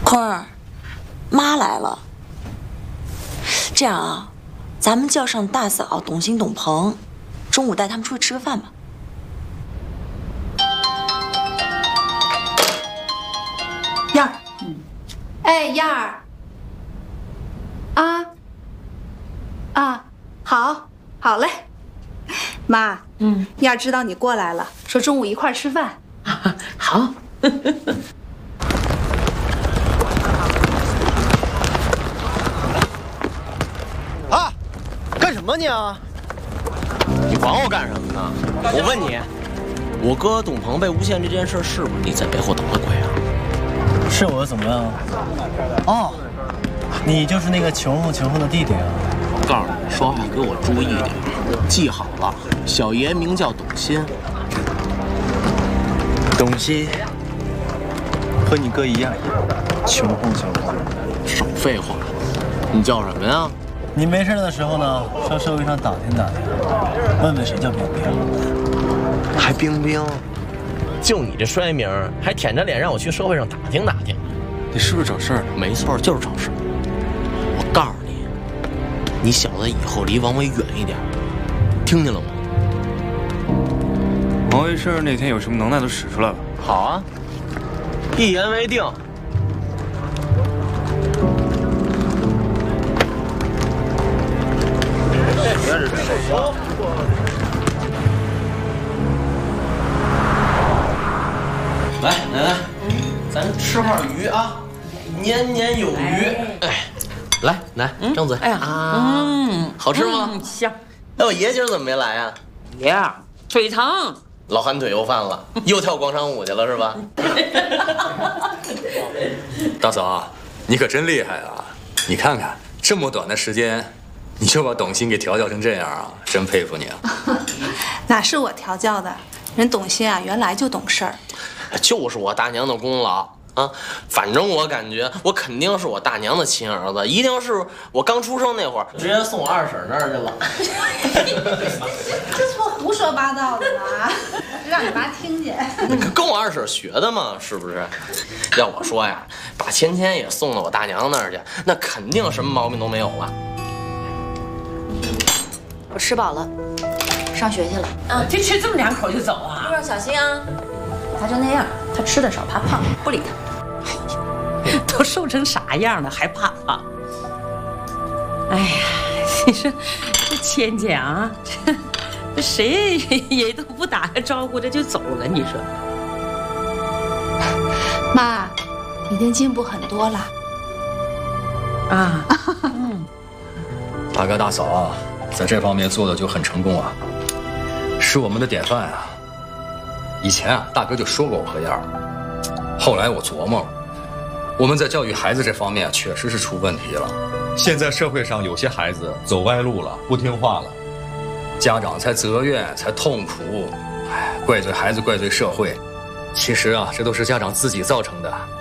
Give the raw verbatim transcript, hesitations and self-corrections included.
坤儿，妈来了。这样啊，咱们叫上大嫂、董卿、董鹏，中午带他们出去吃个饭吧。 燕儿，嗯，哎，燕儿，啊，啊，好，好嘞，妈，嗯，燕儿知道你过来了，说中午一块儿吃饭。 好。 啊，干什么你啊？ 你管我干什么呢？我问你，我哥董鹏被诬陷这件事是不是你在背后捣的鬼啊？ 是我怎么样？哦，你就是那个穷横穷横的弟弟啊！ 我告诉你，说话给我注意点，记好了，小爷名叫董鑫。 董鑫和你哥一样，穷横穷横。 少废话，你叫什么呀？ 你没事的时候呢，上社会上打听打听，问问谁叫冰冰， 还冰冰。就你这衰名，还舔着脸让我去社会上打听打听， 你是不是找事儿？ 没错，就是找事儿。我告诉你，你小子以后离王伟远一点，听见了吗？ 王卫事那天有什么能耐都使出来了。 好啊，一言为定。来，奶奶，咱吃块鱼啊，年年有余。哎，来，来，张嘴。哎呀，嗯，好吃吗？ 香。 哎，我爷今儿怎么没来呀？ 爷腿疼， 老寒腿又犯了，又跳广场舞去了是吧？ 大嫂，你可真厉害啊！你看看这么短的时间，你就把董卿给调教成这样啊，真佩服你啊！ 哪是我调教的，人董卿啊，原来就懂事儿。 就是我大娘的功劳啊！反正我感觉，我肯定是我大娘的亲儿子，一定是我刚出生那会儿直接送我二婶那儿去了。 这是我胡说八道的吧？让你妈听见。 跟我二婶学的嘛，是不是？要我说呀，把芊芊也送到我大娘那儿去，那肯定什么毛病都没有了。 我吃饱了，上学去了。 啊，就吃这么两口就走啊？ 路上小心啊！他就那样，他吃的少，怕胖，不理他。 都瘦成啥样了，还怕胖？哎呀，你说这芊芊啊，这这谁也都不打个招呼，这就走了，你说？ 妈，你已经进步很多了。 啊，嗯， 大哥大嫂啊，在这方面做的就很成功啊，是我们的典范啊。以前啊，大哥就说过我和燕儿，后来我琢磨了，我们在教育孩子这方面确实是出问题了。现在社会上有些孩子走歪路了，不听话了，家长才责怨，才痛苦，哎，怪罪孩子，怪罪社会。其实啊，这都是家长自己造成的。